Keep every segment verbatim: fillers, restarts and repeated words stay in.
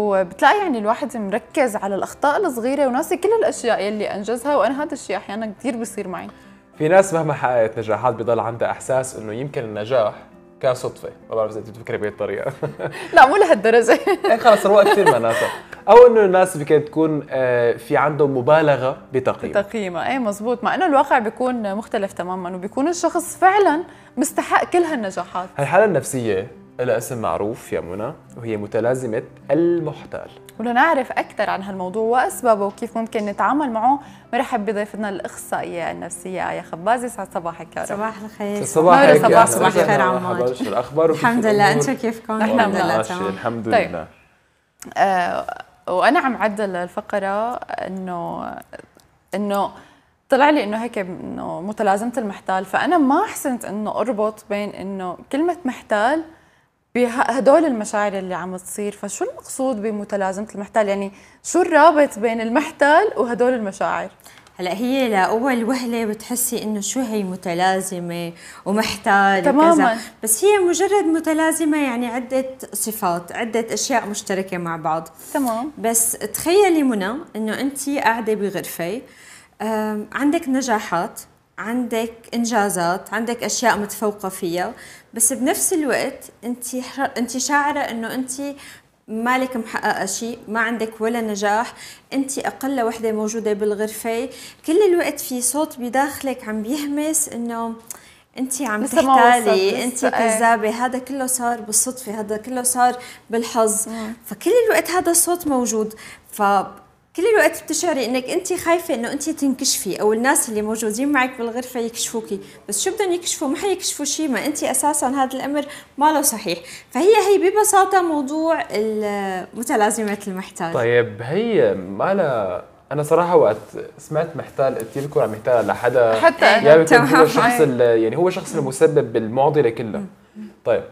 وبتلاقي يعني الواحد مركز على الاخطاء الصغيره وناسي كل الاشياء يلي انجزها، وانا هذا الشيء احيانا كثير بيصير معي. في ناس مهما حققت نجاحات بيضل عندها احساس انه يمكن النجاح كان صدفه، ما بعرف اذا انت بتفكري بهي الطريقه. لا مو لهالدرجه. ايه خلص رواق كثير معناتها، او انه الناس يمكن تكون في عندهم مبالغه بتقييم بتقييمها. ايه مزبوط، مع انه الواقع بيكون مختلف تماما وبيكون الشخص فعلا مستحق كل هالنجاحات. هالحاله النفسيه لها اسم معروف يا منى، وهي متلازمه المحتال. ولنعرف اكثر عن هالموضوع واسبابه وكيف ممكن نتعامل معه، مرحب بضيفتنا الاخصائيه النفسيه آية خبازي. سعد صباحك يا رب. صباح الخير. صباح صباح صباح الخير عمار. الاخبار الحمد لله، انتم كيفكم؟ الحمد لله تمام الحمد لله. طيب. آه وانا عم عدل الفقره انه انه طلع لي انه هيك انه متلازمه المحتال، فانا ما حسنت انه اربط بين انه كلمه محتال بهدول المشاعر اللي عم تصير. فشو المقصود بمتلازمه المحتال؟ يعني شو الرابط بين المحتال وهدول المشاعر؟ هلا هي لاول وهله بتحسي انه شو هي متلازمه ومحتال تماما وكذا، بس هي مجرد متلازمه، يعني عده صفات، عده اشياء مشتركه مع بعض. تمام. بس تخيلي منى انه انت قاعده بغرفه، عندك نجاحات، عندك انجازات، عندك اشياء متفوقه فيها، بس بنفس الوقت انت انت شاعره انه انت مالك محققه شيء، ما عندك ولا نجاح، انت اقل وحده موجوده بالغرفه، كل الوقت في صوت بداخلك عم بيهمس انه انت عم تحتالي، انت كذابه، هذا كله صار بالصدفه، هذا كله صار بالحظ. مم. فكل الوقت هذا الصوت موجود، ف كل الوقت بتشعري انك انت خايفه انه انت تنكشفي، او الناس اللي موجودين معك بالغرفه يكشفوكي، بس شو بدهم يكشفوا؟ ما حيكشفوا شيء، ما انت اساسا هذا الامر ما له صحيح. فهي هي ببساطه موضوع متلازمه المحتال. طيب هي ما لها، انا صراحه وقت سمعت محتال قلت لكم عم يحتال لحدا حتى يعني بيكون هو الشخص يعني هو الشخص المسبب بالمعضله كلها. طيب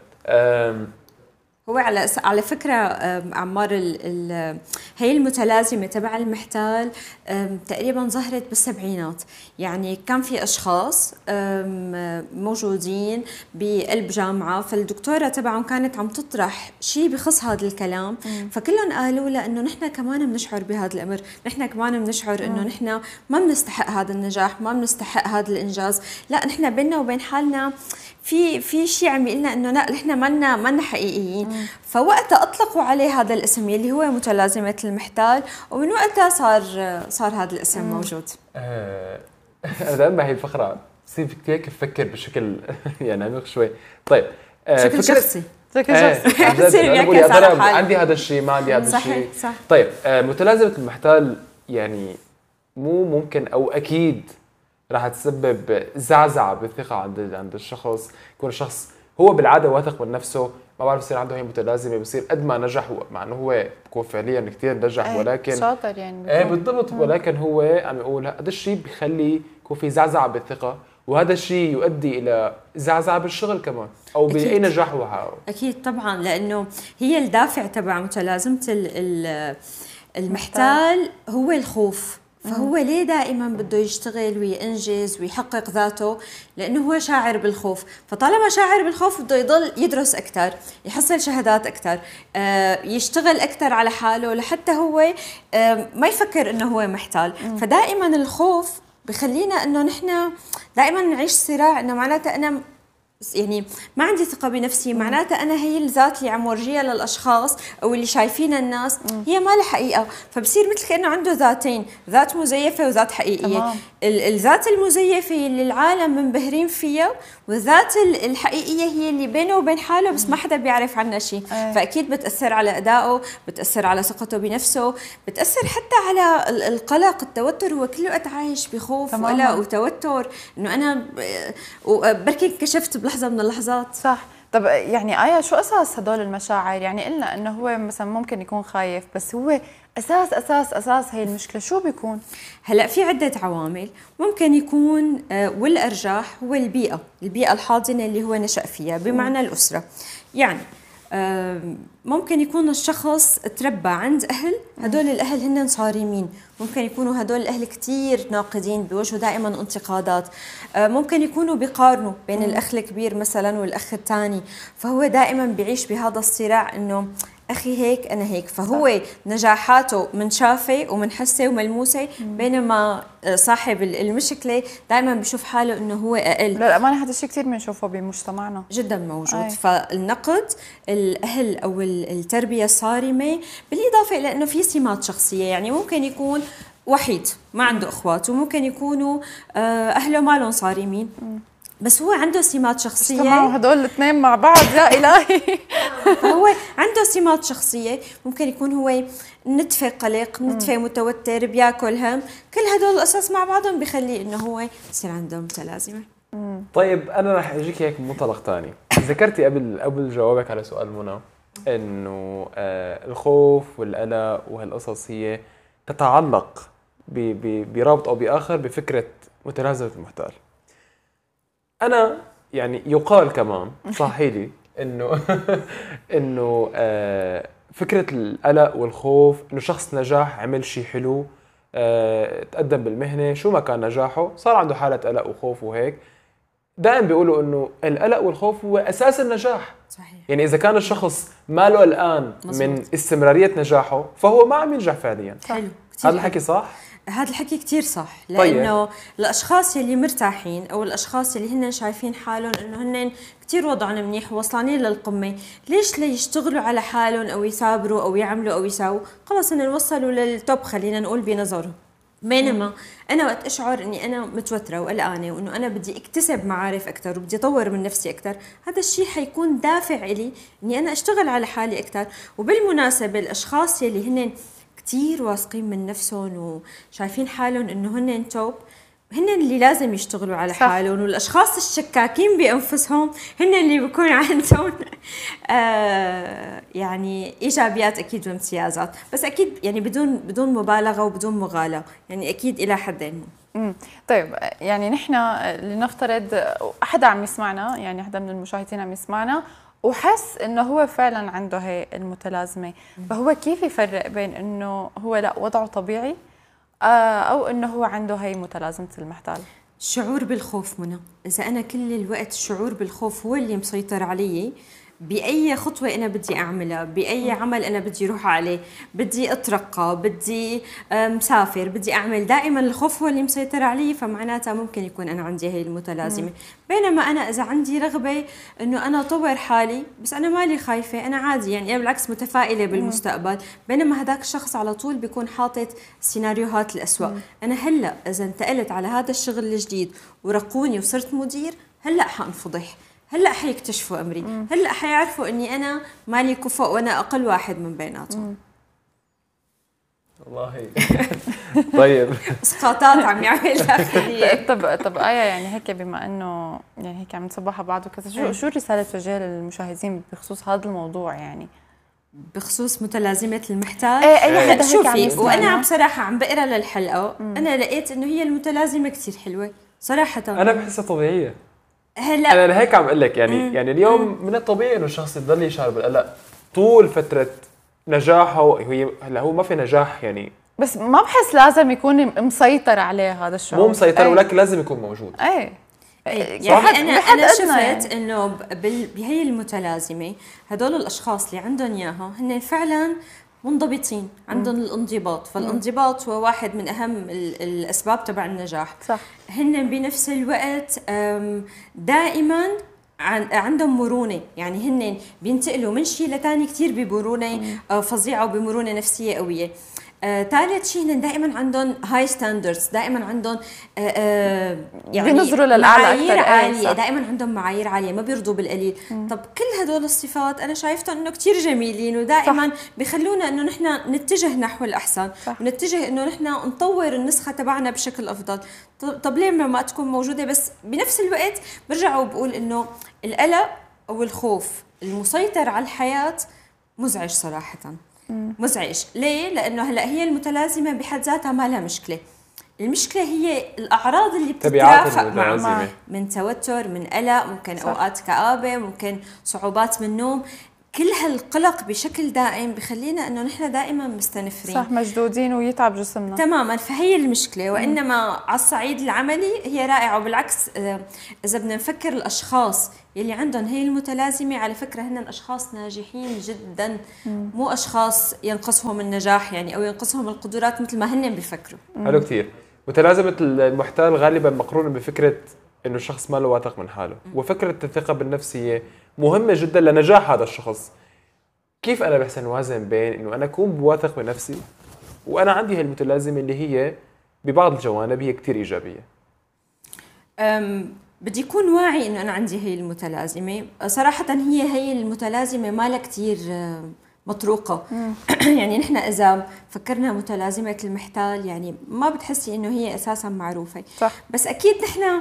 هو على على فكره عمار، ال ال هي المتلازمه تبع المحتال تقريبا ظهرت بالسبعينات. يعني كان في اشخاص موجودين بقلب جامعه، فالدكتوره تبعهم كانت عم تطرح شيء بخص هذا الكلام، فكلهم قالوا لها انه نحن كمان بنشعر بهذا الامر، نحن كمان بنشعر انه نحن ما بنستحق هذا النجاح، ما بنستحق هذا الانجاز، لا نحن بيننا وبين حالنا في في شيء عم يقول لنا انه لا نحن مالنا مالنا حقيقيين. فوقتها اطلقوا عليه هذا الاسم اللي هو متلازمه المحتال، ومن وقتها صار صار هذا الاسم مم. موجود. آه انا دائما هي الفقره بصير هيك بفكر بشكل يعني عميق شوي. طيب آه بشكل شخصي بشكل شخصي انا عندي هذا الشيء، ما عندي هذا الشيء. صح. طيب آه متلازمه المحتال يعني مو ممكن او اكيد راح تسبب زعزعه بالثقه عند عند الشخص، يكون الشخص هو بالعاده واثق من نفسه، ما بعرف يصير عنده هي متلازمه، بصير قد ما نجح مع انه هو بكون فعليا كثير نجح ولكن شاطر يعني ايه بالضبط، ولكن هو عم يقول هذا الشيء بخلي يكون في زعزعه بالثقه، وهذا الشيء يؤدي الى زعزعه بالشغل كمان او باي نجاح هو حققه. اكيد طبعا، لانه هي الدافع تبع متلازمه المحتال هو الخوف. فهو ليه دائما بده يشتغل وينجز ويحقق ذاته؟ لانه هو شاعر بالخوف، فطالما شاعر بالخوف بده يضل يدرس اكثر، يحصل شهادات اكثر، آه يشتغل اكثر على حاله لحتى هو آه ما يفكر انه هو محتال. فدائما الخوف بخلينا انه نحن دائما نعيش صراع، انه معناته انا يعني ما عندي ثقة بنفسي، معناتها أنا هي الذات اللي عم ورجيها للأشخاص أو اللي شايفينها الناس هي ما لها حقيقة، فبصير مثل كأنه عنده ذاتين، ذات مزيفة وذات حقيقية. تمام. الذات المزيفة اللي العالم منبهرين فيها، والذات الحقيقية هي اللي بينه وبين حاله بس ما حدا بيعرف عنها شيء. أيه. فأكيد بتأثر على أدائه، بتأثر على ثقته بنفسه، بتأثر حتى على القلق، التوتر، هو كل وقت عايش بخوف وقلق وتوتر إنه أنا بركي كشفت لحظة من اللحظات. صح. طب يعني آية شو أساس هدول المشاعر؟ يعني قلنا إنه هو مثلا ممكن يكون خايف، بس هو أساس أساس أساس هي المشكلة شو بيكون؟ هلأ في عدة عوامل ممكن يكون، والأرجح هو البيئة، البيئة الحاضنة اللي هو نشأ فيها، بمعنى الأسرة. يعني ممكن يكون الشخص تربى عند أهل، هدول الأهل هن صارمين، ممكن يكونوا هدول الأهل كتير ناقدين، بيواجهوا دائما انتقادات، ممكن يكونوا بيقارنوا بين الأخ الكبير مثلا والأخ الثاني، فهو دائما بيعيش بهذا الصراع إنه اخي هيك انا هيك، فهو صح. نجاحاته منشافه ومنحسه وملموسه، بينما صاحب المشكله دائما بشوف حاله انه هو اقل. للامانه هذا الشيء كثير بنشوفه بمجتمعنا جدا موجود. أي. فالنقد الاهل او التربيه الصارمه، بالاضافه الى انه في سمات شخصيه، يعني ممكن يكون وحيد ما عنده اخوات، وممكن يكونوا اهله ما لهم صارمين، بس هو عنده سمات شخصيه. تمام، هدول الاثنين مع بعض يا الهي. فهو عنده سمات شخصيه، ممكن يكون هو نتفه قلق، نتفه متوتر، بياكل هم، كل هدول القصص مع بعضهم بيخلي انه هو يصير عنده متلازمه. طيب انا رح اجيك هيك منطلق ثاني. ذكرتي قبل قبل جوابك على سؤال منى انه آه الخوف والقلق وهالقصص هي تتعلق برابط او باخر بفكره متلازمه المحتال. انا يعني يقال كمان صحي لي انه انه آه فكره القلق والخوف، انه شخص نجاح عمل شيء حلو، آه تقدم بالمهنه، شو ما كان نجاحه صار عنده حاله قلق وخوف وهيك. دائما بيقولوا انه القلق والخوف هو اساس النجاح. صحيح. يعني اذا كان الشخص ما له الان مزبوط. من استمراريه نجاحه فهو ما عم ينجح فعليا. حلو. هذا الحكي صح؟ هذا الحكي كتير صح، لأنه طيب. الأشخاص يلي مرتاحين أو الأشخاص يلي هن شايفين حالهم إنه هن كتير وضعهم منيح ووصلانين للقمة، ليش ليشتغلوا على حالهم أو يثابروا أو يعملوا أو يساووا؟ خلص هن وصلوا للتوب خلينا نقول بنظرهم. بينما أنا وقت أشعر إني أنا متوترة وقلقانة وإنه أنا بدي أكتسب معارف أكتر وبدي أطور من نفسي أكتر، هذا الشيء حيكون دافع إلي إني أنا أشتغل على حالي أكتر. وبالمناسبة الأشخاص يلي هن كتير واثقين من نفسهم وشايفين حالهم انه هن توب، هن اللي لازم يشتغلوا على صح. حالهم. والاشخاص الشكاكين بانفسهم هن اللي بيكون عندهم آه يعني ايجابيات اكيد وامتيازات، بس اكيد يعني بدون بدون مبالغه وبدون مغالاه، يعني اكيد الى حد ما. طيب يعني نحن لنفترض حدا عم يسمعنا، يعني حدا من المشاهدين عم يسمعنا وحس انه هو فعلا عنده هي المتلازمه، فهو كيف يفرق بين انه هو لا وضعه طبيعي او انه هو عنده هي متلازمه المحتال؟ الشعور بالخوف منى، اذا انا كل الوقت الشعور بالخوف هو اللي مسيطر علي، بأي خطوة أنا بدي أعملها، بأي عمل أنا بدي أروح عليه، بدي أترقى، بدي مسافر، بدي أعمل، دائما الخوف هو اللي مسيطر علي، فمعناتها ممكن يكون أنا عندي هي المتلازمة. بينما أنا إذا عندي رغبة إنه أنا أطور حالي، بس أنا مالي خايفة، أنا عادي، يعني أنا بالعكس متفائلة بالمستقبل، بينما هذاك الشخص على طول بيكون حاطط سيناريوهات الأسوأ. أنا هلأ إذا انتقلت على هذا الشغل الجديد ورقوني وصرت مدير، هلأ حانفضح، هلا حيكتشفوا امري، مم. هلا حيعرفوا اني انا مالي كفؤ وانا اقل واحد من بيناتهم. والله طيب اسقاطات عم يعمل داخليه. طب طب آية، يعني هيك بما انه يعني هيك عم نصبح بعض وكذا، شو شو الرساله توجهها للمشاهدين بخصوص هذا الموضوع، يعني بخصوص متلازمه المحتال؟ ايه اي حدا شوفي، وانا بصراحه عم بقرا للحلقه، مم. انا لقيت انه هي المتلازمه كثير حلوه صراحه. انا بحسها طبيعيه. هلا انا لهيك عم اقول لك، يعني مم. يعني اليوم مم. من الطبيعي انه الشخص يضل يشعر بالقلق طول فتره نجاحه. هي هلا هو ما في نجاح يعني، بس ما بحس لازم يكون مسيطر عليه هذا الشعور. مو مسيطر أي. ولكن لازم يكون موجود. ايه يعني انا انا شفت يعني. انه بهي المتلازمه هدول الاشخاص اللي عندهم اياها هن فعلا منضبطين، عندهم مم. الانضباط، فالانضباط هو واحد من اهم الاسباب تبع النجاح. صح. هن بنفس الوقت دائما عندهم مرونه، يعني هن بينتقلوا من شيء لثاني كثير بمرونه فظيعه وبمرونه نفسيه قويه. ثالث شيء هن دائما عندهم هاي ستاندردز، دائما عندهم آه آه يعني بينظروا للاعلى معايير عاليه، دائما عندهم معايير عاليه، ما بيرضوا بالقليل. مم. طب كل هدول الصفات انا شايفتهم انه كثير جميلين، ودائما بيخلونا انه نحن نتجه نحو الاحسن، صح. ونتجه انه نحن نطور النسخه تبعنا بشكل افضل. طب ليه ما تكون موجوده؟ بس بنفس الوقت برجع وبقول انه القلق او الخوف المسيطر على الحياه مزعج صراحه. مزعج ليه؟ لانه هلا هي المتلازمه بحد ذاتها ما لها مشكله، المشكله هي الاعراض اللي بتترافق معها من توتر، من قلق، ممكن صح. اوقات كآبه، ممكن صعوبات من النوم. كل هالقلق بشكل دائم بخلينا انه نحن دائما مستنفرين، صح، مشدودين ويتعب جسمنا تماما. فهي المشكله. وانما على الصعيد العملي هي رائعه، وبالعكس اذا بدنا نفكر الاشخاص يلي عندهم هي المتلازمه، على فكره هن اشخاص ناجحين جدا، مو اشخاص ينقصهم النجاح يعني او ينقصهم القدرات مثل ما هن بيفكروا. حلو كثير. متلازمه المحتال غالبا مقرونه بفكره انه الشخص ما له واثق من حاله، وفكره الثقه بالنفس هي مهمه جدا لنجاح هذا الشخص. كيف انا بحسن اوازن بين انه انا اكون بواثق بنفسي وانا عندي هاي المتلازمه اللي هي ببعض الجوانب هي كثير ايجابيه؟ أم بدي يكون واعي انه انا عندي هي المتلازمه. صراحه هي هي المتلازمه ما لها كثير مطروقه. يعني نحن اذا فكرنا متلازمه المحتال يعني ما بتحسي انه هي اساسا معروفه، صح. بس اكيد نحن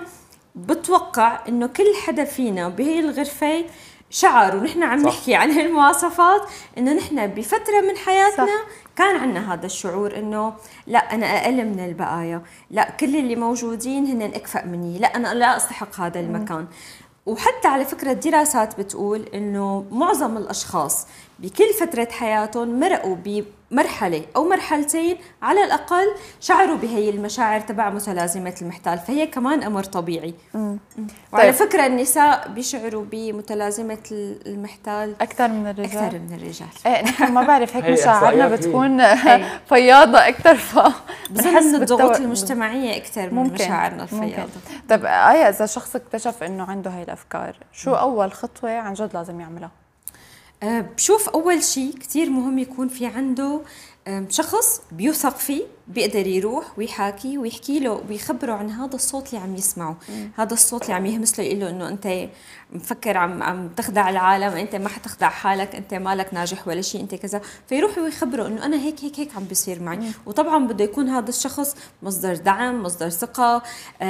بتوقع انه كل حدا فينا بهي الغرفه شعر ونحن عم صح. نحكي عن هالمواصفات انه نحن بفتره من حياتنا صح. كان عندنا هذا الشعور انه لا انا اقل من البقايا، لا كل اللي موجودين هن اكفأ مني، لا انا لا استحق هذا المكان. م. وحتى على فكره الدراسات بتقول انه معظم الاشخاص بكل فتره حياتهم مرقوا بمرحله او مرحلتين على الاقل شعروا بهي المشاعر تبع متلازمه المحتال، فهي كمان امر طبيعي. مم. وعلى طيب. فكره النساء بيشعروا بمتلازمه المحتال اكثر من الرجال اكثر من الرجال. ايه نحن ما بعرف هيك مشاعرنا بتكون فياضه اكثر، ف بحس ان الضغوط المجتمعيه اكثر من مشاعرنا الفياضه. طيب آية، اذا شخص اكتشف انه عنده هاي الافكار شو اول خطوه عن جد لازم يعملها؟ أه بشوف أول شيء كتير مهم يكون في عنده شخص بيوثق فيه، بيقدر يروح ويحاكي ويحكي له ويخبره عن هذا الصوت اللي عم يسمعه. مم. هذا الصوت اللي عم يهمس له يقول له انه انت مفكر عم عم تخدع العالم، انت ما حتخدع حالك، انت مالك ناجح ولا شيء، انت كذا. فيروح ويخبره انه انا هيك هيك هيك عم بيصير معي. مم. وطبعا بده يكون هذا الشخص مصدر دعم، مصدر ثقه،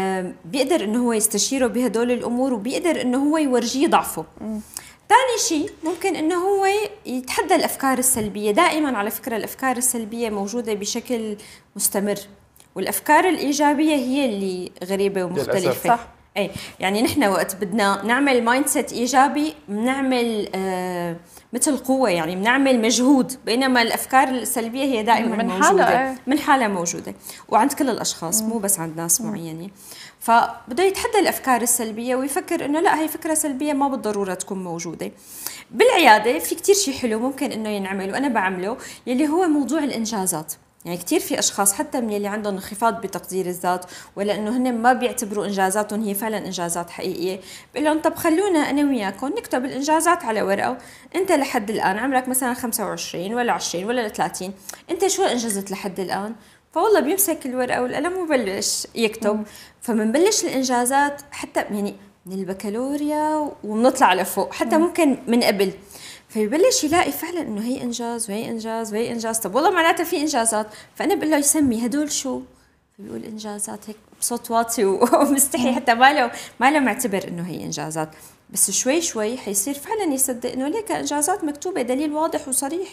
بيقدر انه هو يستشيره بهدول الامور وبيقدر انه هو يورجيه ضعفه. مم. ثاني شيء ممكن انه هو يتحدى الافكار السلبيه. دائما على فكره الافكار السلبيه موجوده بشكل مستمر، والافكار الايجابيه هي اللي غريبه ومختلفه. صح. اي يعني نحن وقت بدنا نعمل مايند سيت ايجابي بنعمل آه مثل قوه، يعني بنعمل مجهود، بينما الافكار السلبيه هي دائما من موجوده حالة. من حالها موجوده وعند كل الاشخاص، مو بس عند ناس معينين. فبده يتحدى الافكار السلبيه ويفكر انه لا هي فكره سلبيه ما بالضروره تكون موجوده. بالعياده في كتير شيء حلو ممكن انه ينعمل وانا بعمله، يلي هو موضوع الانجازات. يعني كتير في اشخاص حتى من اللي عندهم انخفاض بتقدير الذات ولا انه هن ما بيعتبروا انجازاتهم هي فعلا انجازات حقيقيه، بقول لهم طب خلونا انا وياكم نكتب الانجازات على ورقه. انت لحد الان عمرك مثلا خمسة وعشرين ولا عشرين ولا ثلاثين، انت شو انجزت لحد الان؟ فوالله بيمسك الورقه والقلم وبلش يكتب. مم. فمنبلش الانجازات حتى يعني من البكالوريا وبنطلع لفوق، حتى مم. ممكن من قبل. فيبلش يلاقي فعلا انه هي انجاز وهي انجاز وهي انجاز. طب والله معناتها في انجازات. فانا بقول له يسمي هدول شو؟ بيقول انجازات هيك بصوت واطي ومستحي، حتى ما له ما له معتبر انه هي انجازات. بس شوي شوي حيصير فعلا يصدق انه ليك انجازات مكتوبه، دليل واضح وصريح.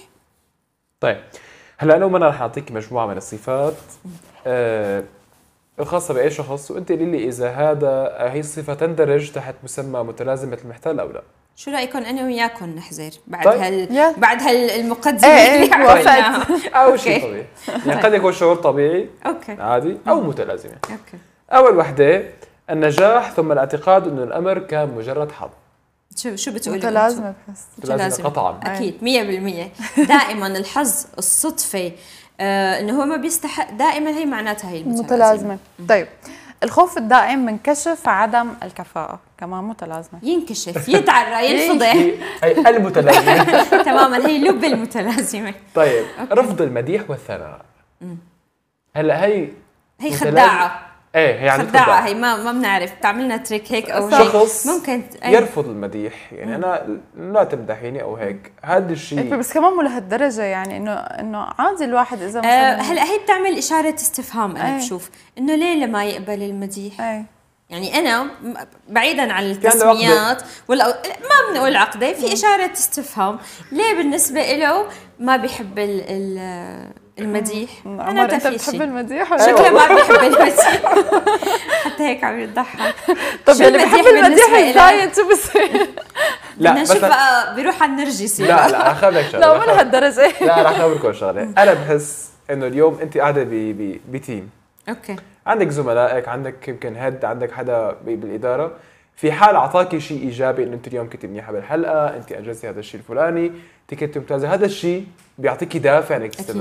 طيب هلا انا ومنى رح اعطيك مجموعه من الصفات آه الخاصه باي شخص، وانت قولي لي اذا هذا هي الصفه تندرج تحت مسمى متلازمه المحتال او لا. شو رايكم انا وياكم نحذر بعد طيب. هال بعد هالمقدمه ايه اللي عملناها؟ او شيء طبيعي، يعني قد يكون شعور طبيعي اوكي عادي او متلازمه. اوكي. اول وحده النجاح ثم الاعتقاد انه الامر كان مجرد حظ. شو شو بتقولي؟ متلازمه بحس متلازمه قطعا اكيد مية بالمية. دائما الحظ، الصدفه، آه انه هو ما بيستحق، دائما هي معناتها هي المتلازمه. طيب الخوف الدائم من كشف عدم الكفاءة كمان متلازمة. ينكشف، يتعرى، ينفضح. هي المتلازمة. تماما هي لب المتلازمة. طيب رفض المديح والثناء. هلا هي هي خداعة. ايه هي يعني خداعة، هي ما ما بنعرف بتعملنا تريك هيك او شخص ممكن يرفض المديح، يعني انا لا تمدحيني او هيك، هذا الشيء بس كمان مو لهالدرجة، يعني انه انه عادي الواحد اذا مثلا آه هلا هي بتعمل اشارة استفهام. انا أي. بشوف انه ليه لما يقبل المديح؟ أي. يعني انا بعيدا عن التسميات ولا ما بنقول عقده، في اشارة استفهام، ليه بالنسبة له ما بيحب ال المديح؟ انا انت بتحب المديح ولا شكله ما بيحب المديح. حتى هيك عم يضحك. طب اللي بيحب المديح الزايد شو بصير؟ بدنا نشوف بقى بيروح على النرجسي. لا لا اخذك شغله. لا مو لهالدرجه. لا رح اخبركم شغله. انا بحس انه اليوم انت قاعده بتيم، اوكي، عندك زملائك، عندك يمكن هيد، عندك حدا بالاداره، في حال اعطاكي شيء ايجابي انه انت اليوم كنت منيحه بالحلقه، انت انجزتي هذا الشيء الفلاني، انت كنت ممتازه، هذا الشيء بيعطيكي دافع انك تستمري.